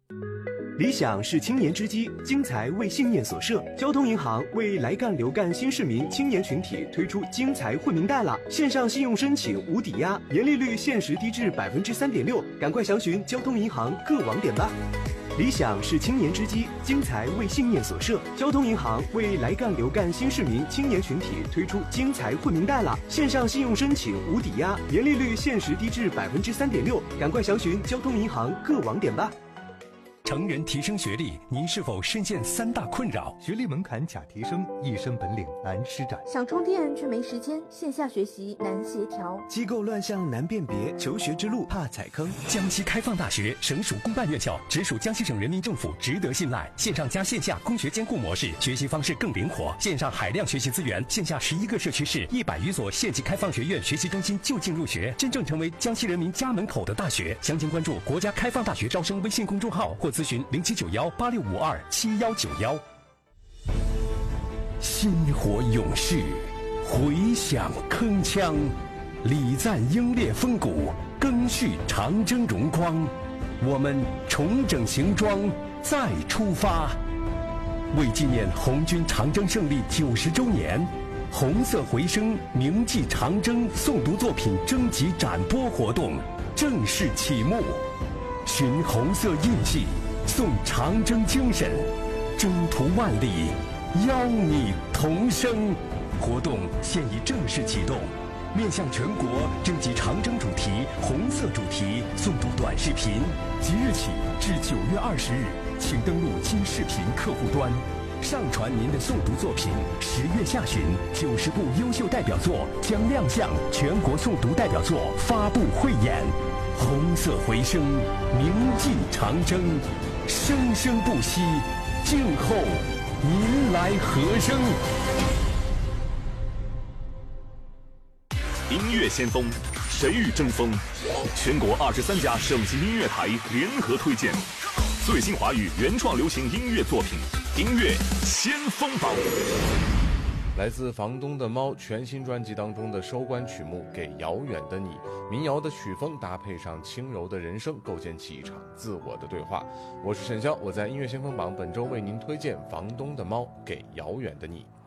理想是青年之基，精才为信念所设。交通银行为来干留干新市民青年群体推出精才惠民贷了，线上信用申请无抵押，年利率限时低至3.6%，赶快详询交通银行各网点吧。理想是青年之基，精才为信念所设。交通银行为来干留干新市民青年群体推出精才惠民贷了，线上信用申请无抵押，年利率限时低至3.6%，赶快详询交通银行各网点吧。 成人提升学历，您是否深陷3大困扰？ 学历门槛假提升，一身本领难施展。 想充电却没时间，线下学习难协调。 机构乱象难辨别，求学之路怕踩坑。 江西开放大学省属公办院校，直属江西省人民政府，值得信赖。线上加线下工学兼顾模式，学习方式更灵活。线上海量学习资源，线下11个社区市，100余所县级开放学院学习中心就近入学，真正成为江西人民家门口的大学。详情关注国家开放大学招生微信公众号或咨询079186527191。薪火勇士，回响铿锵，礼赞英烈风骨，赓续长征荣光。我们重整行装，再出发。为纪念红军长征胜利90周年，红色回声铭记长征诵读作品征集展播活动正式启幕，寻红色印记，颂长征精神，征途万里，邀你同声。活动现已正式启动，面向全国征集长征主题、红色主题诵读短视频。即日起至9月20日，请登录今视频客户端，上传您的诵读作品。10月下旬，90部优秀代表作将亮相全国诵读代表作发布汇演。红色回声，铭记长征，生生不息，静候您来和声。 音乐先锋，谁与争锋？全国23家省级音乐台联合推荐最新华语原创流行音乐作品，音乐先锋榜。 来自房东的猫全新专辑当中的收官曲目《给遥远的你》，民谣的曲风搭配上轻柔的人声，构建起一场自我的对话。我是沈潇，我在音乐先锋榜本周为您推荐房东的猫《给遥远的你》。